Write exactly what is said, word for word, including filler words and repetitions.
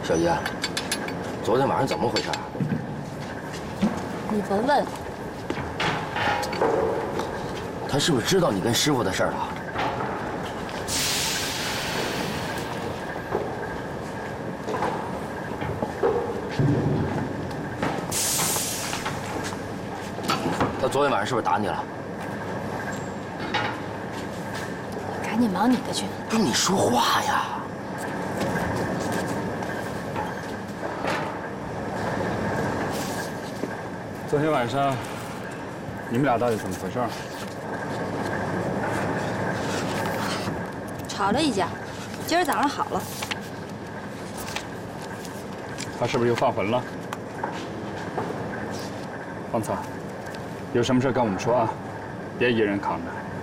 小姨，昨天晚上怎么回事？ 你闻闻， 他是不是知道你跟师傅的事儿了？他昨天晚上是不是打你了？ 赶紧忙你的去。 跟你说话呀！ 昨天晚上你们俩到底怎么回事？ 吵了一架，今儿早上好了。 他是不是又犯浑了？方草，有什么事跟我们说啊，别一人扛着。